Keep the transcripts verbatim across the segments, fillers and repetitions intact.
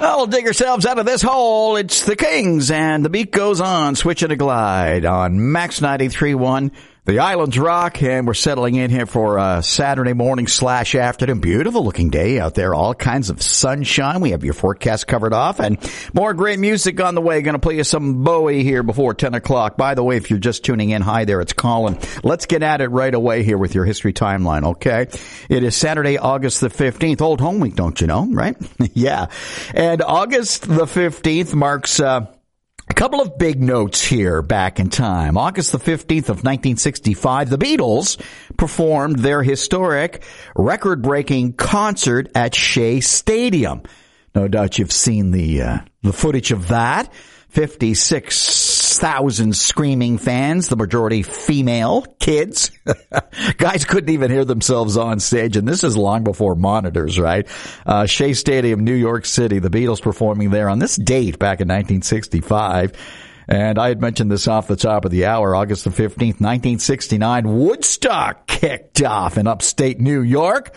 Well, dig yourselves out of this hole. It's the Kings, and the beat goes on. Switching to Glide on Max ninety-three point one. The Islands rock, and we're settling in here for a Saturday morning slash afternoon. Beautiful looking day out there. All kinds of sunshine. We have your forecast covered off, and more great music on the way. Going to play you some Bowie here before ten o'clock. By the way, if you're just tuning in, hi there, it's Colin. Let's get at it right away here with your history timeline, okay? It is Saturday, August the fifteenth. Old home week, don't you know, right? Yeah. And August the fifteenth marks, uh, a couple of big notes here back in time. August the fifteenth of nineteen sixty-five, the Beatles performed their historic record-breaking concert at Shea Stadium. No doubt you've seen the uh, the footage of that. fifty-six thousand screaming fans, the majority female, kids. Guys couldn't even hear themselves on stage, and this is long before monitors, right? Uh, Shea Stadium, New York City, the Beatles performing there on this date back in nineteen sixty-five. And I had mentioned this off the top of the hour, August the fifteenth, nineteen sixty-nine, Woodstock kicked off in upstate New York.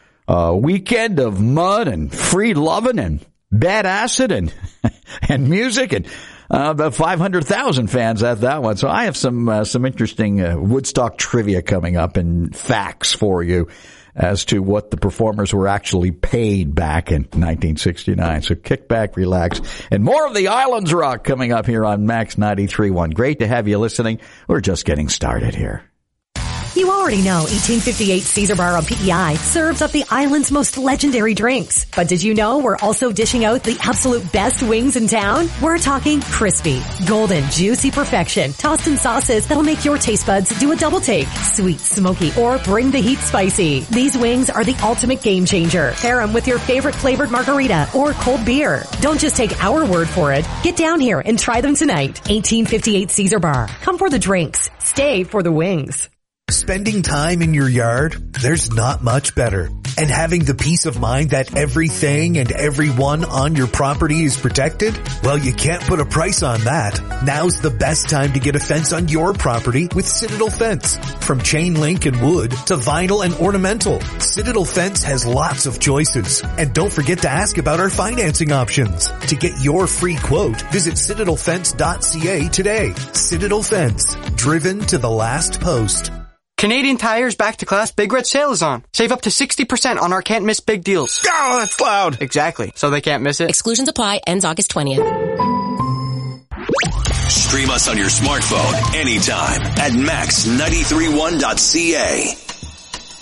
A weekend of mud and free loving and bad acid and, and music, and Uh, about five hundred thousand fans at that one. So I have some, uh, some interesting, uh, Woodstock trivia coming up and facts for you as to what the performers were actually paid back in nineteen sixty-nine. So kick back, relax, and more of the Islands rock coming up here on Max ninety-three point one. Great to have you listening. We're just getting started here. You already know eighteen fifty-eight Caesar Bar on P E I serves up the island's most legendary drinks. But did you know we're also dishing out the absolute best wings in town? We're talking crispy, golden, juicy perfection, tossed in sauces that'll make your taste buds do a double take. Sweet, smoky, or bring the heat spicy. These wings are the ultimate game changer. Pair them with your favorite flavored margarita or cold beer. Don't just take our word for it. Get down here and try them tonight. eighteen fifty-eight Caesar Bar. Come for the drinks. Stay for the wings. Spending time in your yard, there's not much better. And having the peace of mind that everything and everyone on your property is protected? Well, you can't put a price on that. Now's the best time to get a fence on your property with Citadel Fence. From chain link and wood to vinyl and ornamental, Citadel Fence has lots of choices. And don't forget to ask about our financing options. To get your free quote, visit citadel fence dot c a today. Citadel Fence, driven to the last post. Canadian Tire's Back to Class Big Red Sale is on. Save up to sixty percent on our can't miss big deals. Oh, that's loud. Exactly. So they can't miss it. Exclusions apply. Ends August twentieth. Stream us on your smartphone anytime at max nine three one dot c a.